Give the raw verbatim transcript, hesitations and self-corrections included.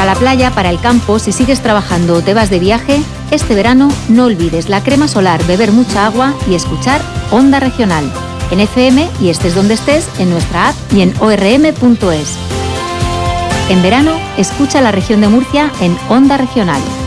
Para la playa, para el campo, si sigues trabajando o te vas de viaje, este verano no olvides la crema solar, beber mucha agua y escuchar Onda Regional. En F M y estés donde estés, en nuestra app y en o r m punto es. En verano, escucha la región de Murcia en Onda Regional.